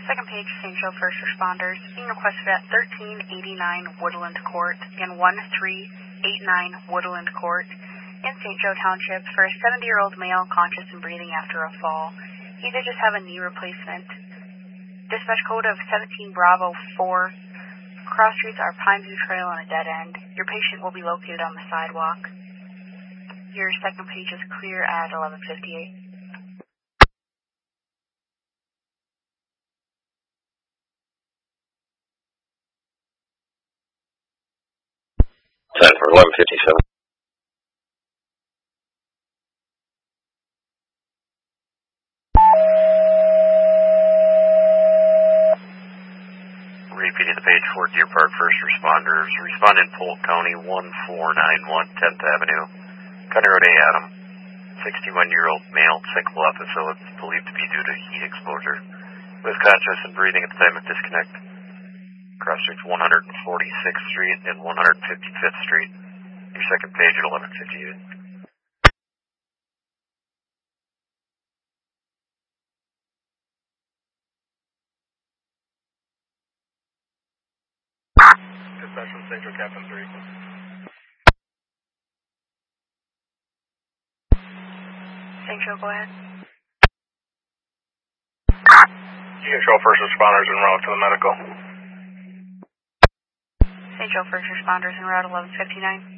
Second page, St. Joe First Responders, being requested at 1389 Woodland Court and 1389 Woodland Court in St. Joe Township for a 70-year-old male conscious and breathing after a fall. He did just have a knee replacement. Dispatch code of 17 Bravo 4. Cross streets are Pineview Trail and a dead end. Your patient will be located on the sidewalk. Your second page is clear at 11:58. 10 for 11:57. Repeating the page for Deer Park First Responders. Respond in Polk County 1491 10th Avenue. County Road A, Adam. 61-year-old male, psychable episode believed to be due to heat exposure. Was conscious and breathing at the time of disconnect. Cross streets 146th Street and 155th Street. Your second page at 11:58. Dispatch from St. Joe Captain 3. St. Joe, go ahead. You control first responders en route to the medical. St. Joe First Responders en route 11:59.